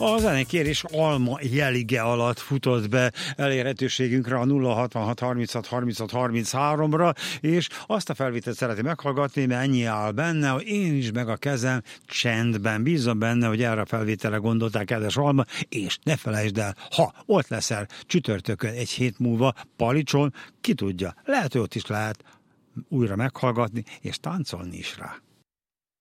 A zenekérés Alma jelige alatt futott be elérhetőségünkre a 066 36 36 33-ra, és azt a felvételt szeretném meghallgatni, mert ennyi áll benne, hogy én is meg a kezem csendben. Bízom benne, hogy erre a felvételre gondolták, kedves Alma, és ne felejtsd el, ha ott leszel csütörtökön egy hét múlva Palicson, ki tudja, lehet, hogy ott is lehet újra meghallgatni, és táncolni is rá.